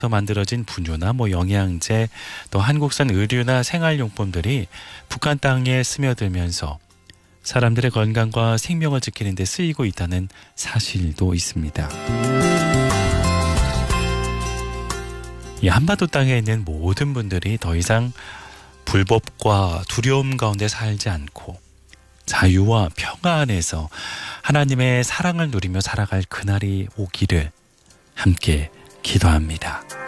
만들어진 분유나 영양제, 또 한국산 의류나 생활용품들이 북한 땅에 스며들면서 사람들의 건강과 생명을 지키는 데 쓰이고 있다는 사실도 있습니다. 이 한반도 땅에 있는 모든 분들이 더 이상 불법과 두려움 가운데 살지 않고 자유와 평화 안에서 하나님의 사랑을 누리며 살아갈 그날이 오기를 함께 기도합니다.